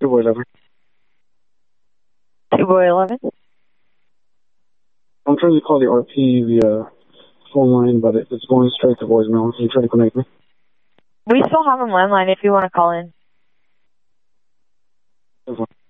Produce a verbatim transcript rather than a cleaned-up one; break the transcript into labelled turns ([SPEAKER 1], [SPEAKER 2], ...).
[SPEAKER 1] Two boy eleven.
[SPEAKER 2] Two boy eleven.
[SPEAKER 1] I'm trying to call the R P via phone line, but it, it's going straight to voicemail. Can you try to connect me?
[SPEAKER 2] We still have a landline if you want to call in.
[SPEAKER 1] Okay.